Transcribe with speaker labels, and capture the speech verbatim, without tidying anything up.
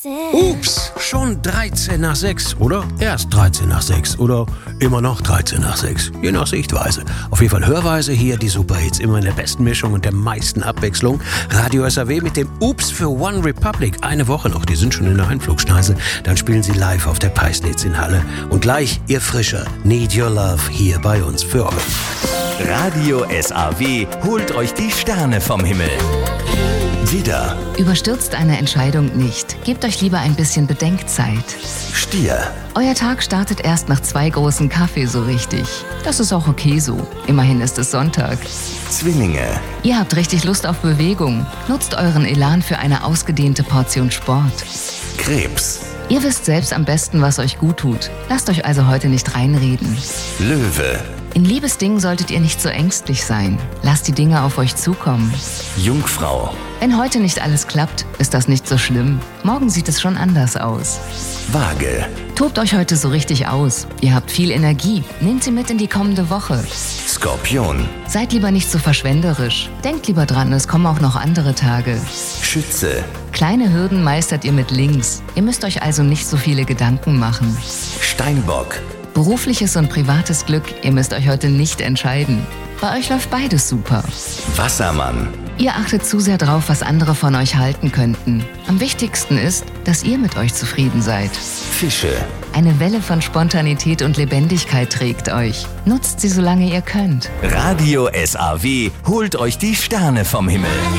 Speaker 1: Ups, schon dreizehn nach sechs, oder? Erst dreizehn nach sechs oder immer noch dreizehn nach sechs, je nach Sichtweise. Auf jeden Fall Hörweise hier, die Superhits, immer in der besten Mischung und der meisten Abwechslung. Radio S A W mit dem Ups für One Republic. Eine Woche noch, die sind schon in der Einflugschneise. Dann spielen sie live auf der Peisnitz in Halle. Und gleich ihr frischer Need Your Love hier bei uns für euch.
Speaker 2: Radio S A W holt euch die Sterne vom Himmel. Widder,
Speaker 3: Überstürzt eine Entscheidung nicht. Gebt euch lieber ein bisschen Bedenkzeit.
Speaker 2: Stier,
Speaker 3: Euer Tag startet erst nach zwei großen Kaffee so richtig. Das ist auch okay so. Immerhin ist es Sonntag.
Speaker 2: Zwillinge,
Speaker 3: Ihr habt richtig Lust auf Bewegung. Nutzt euren Elan für eine ausgedehnte Portion Sport.
Speaker 2: Krebs,
Speaker 3: Ihr wisst selbst am besten, was euch gut tut. Lasst euch also heute nicht reinreden.
Speaker 2: Löwe,
Speaker 3: In Liebesdingen solltet ihr nicht so ängstlich sein. Lasst die Dinge auf euch zukommen.
Speaker 2: Jungfrau,
Speaker 3: Wenn heute nicht alles klappt, ist das nicht so schlimm. Morgen sieht es schon anders aus.
Speaker 2: Waage,
Speaker 3: Tobt euch heute so richtig aus. Ihr habt viel Energie. Nehmt sie mit in die kommende Woche.
Speaker 2: Skorpion,
Speaker 3: Seid lieber nicht so verschwenderisch. Denkt lieber dran, es kommen auch noch andere Tage.
Speaker 2: Schütze,
Speaker 3: Kleine Hürden meistert ihr mit links. Ihr müsst euch also nicht so viele Gedanken machen.
Speaker 2: Steinbock,
Speaker 3: Berufliches und privates Glück, ihr müsst euch heute nicht entscheiden. Bei euch läuft beides super.
Speaker 2: Wassermann,
Speaker 3: Ihr achtet zu sehr drauf, was andere von euch halten könnten. Am wichtigsten ist, dass ihr mit euch zufrieden seid.
Speaker 2: Fische,
Speaker 3: Eine Welle von Spontanität und Lebendigkeit trägt euch. Nutzt sie, solange ihr könnt.
Speaker 2: Radio S A W holt euch die Sterne vom Himmel.